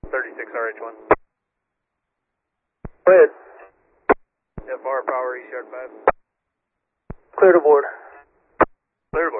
36RH1. Go ahead. FR Power East Yard 5. Clear to board. Clear to board.